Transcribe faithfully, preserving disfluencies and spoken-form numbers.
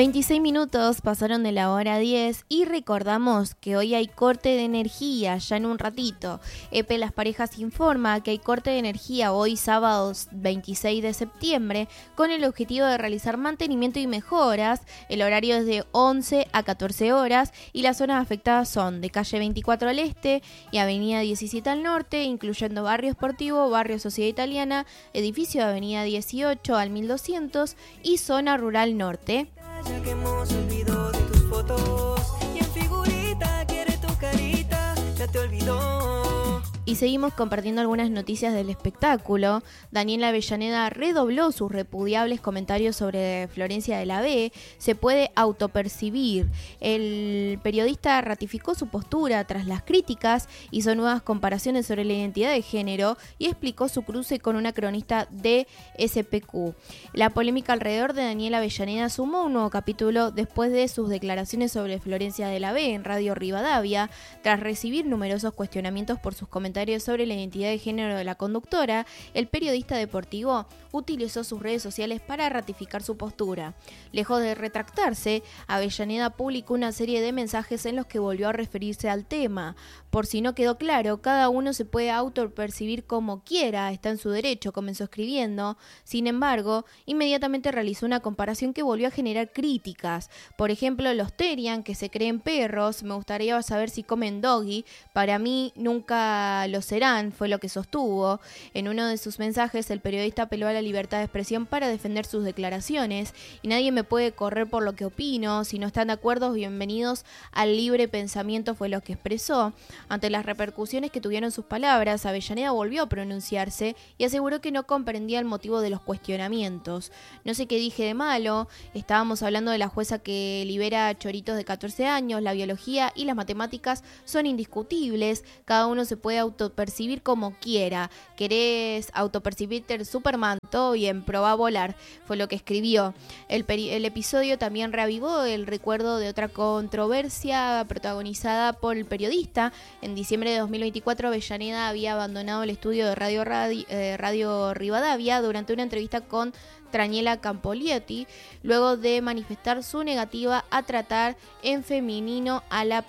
veintiséis minutos pasaron de la hora diez y recordamos que hoy hay corte de energía ya en un ratito. E P E Las Parejas informa que hay corte de energía hoy sábado veintiséis de septiembre con el objetivo de realizar mantenimiento y mejoras. El horario es de once a catorce horas y las zonas afectadas son de calle veinticuatro al este y avenida diecisiete al norte, incluyendo barrio esportivo, barrio Sociedad Italiana, edificio de avenida dieciocho al mil doscientos y zona rural norte. Ya que hemos olvidado de tus fotos y en figurita quiere tu carita, ya te olvidó. Y seguimos compartiendo algunas noticias del espectáculo. Daniela Avellaneda redobló sus repudiables comentarios sobre Florencia de la B. Se puede autopercibir. El periodista ratificó su postura tras las críticas, hizo nuevas comparaciones sobre la identidad de género y explicó su cruce con una cronista de S P Q. La polémica alrededor de Daniela Avellaneda sumó un nuevo capítulo después de sus declaraciones sobre Florencia de la B en Radio Rivadavia, tras recibir numerosos cuestionamientos por sus comentarios sobre la identidad de género de la conductora. El periodista deportivo utilizó sus redes sociales para ratificar su postura. Lejos de retractarse, Avellaneda publicó una serie de mensajes en los que volvió a referirse al tema. Por si no quedó claro, cada uno se puede autopercibir como quiera, está en su derecho, comenzó escribiendo. Sin embargo, inmediatamente realizó una comparación que volvió a generar críticas. Por ejemplo, los Terian, que se creen perros, me gustaría saber si comen doggy, para mí nunca lo serán, fue lo que sostuvo. En uno de sus mensajes, el periodista apeló a la libertad de expresión para defender sus declaraciones, y nadie me puede correr por lo que opino, si no están de acuerdo, bienvenidos al libre pensamiento, fue lo que expresó. Ante las repercusiones que tuvieron sus palabras, Avellaneda volvió a pronunciarse y aseguró que no comprendía el motivo de los cuestionamientos. No sé qué dije de malo, estábamos hablando de la jueza que libera choritos de catorce años, la biología y las matemáticas son indiscutibles, cada uno se puede autopercibir como quiera. ¿Querés autopercibirte el Superman? Todo bien, probá a volar, fue lo que escribió. El, peri- el episodio también reavivó el recuerdo de otra controversia protagonizada por el periodista. En diciembre de dos mil veinticuatro, Avellaneda había abandonado el estudio de Radio, Radio, eh, Radio Rivadavia durante una entrevista con Daniela Campolietti, luego de manifestar su negativa a tratar en femenino a la